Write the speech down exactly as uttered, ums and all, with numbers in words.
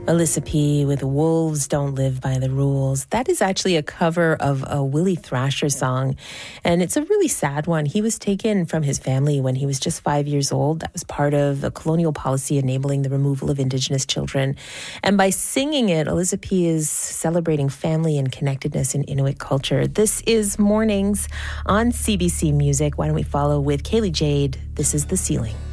Alyssa P. with Wolves Don't Live by the Rules. That is actually a cover of a Willie Thrasher song, and it's a really sad one. He was taken from his family when he was just five years old. That was part of a colonial policy enabling the removal of Indigenous children. And by singing it, Alyssa P. is celebrating family and connectedness in Inuit culture. This is Mornings on C B C Music. Why don't we follow with Kaylee Jade? This is The Ceiling.